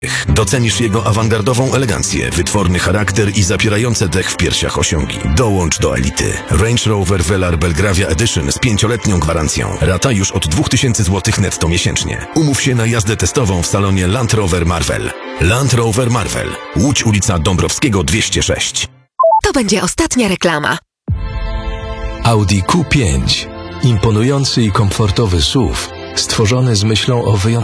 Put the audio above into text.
Docenisz jego awangardową elegancję, wytworny charakter i zapierające dech w piersiach osiągi. Dołącz do elity. Range Rover Velar Belgravia Edition z 5-letnią gwarancją. Rata już od 2000 zł netto miesięcznie. Umów się na jazdę testową w salonie Land Rover Marvel. Land Rover Marvel. Łódź, ulica Dąbrowskiego 206. To będzie ostatnia reklama. Audi Q5. Imponujący i komfortowy SUV, stworzony z myślą o wyjątkowym